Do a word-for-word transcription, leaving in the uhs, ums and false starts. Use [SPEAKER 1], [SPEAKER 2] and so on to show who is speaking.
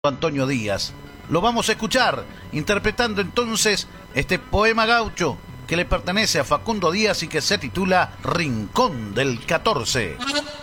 [SPEAKER 1] Antonio Díaz. Lo vamos a escuchar interpretando entonces este poema gaucho que le pertenece a Facundo Díaz y que se titula Rincón del catorce.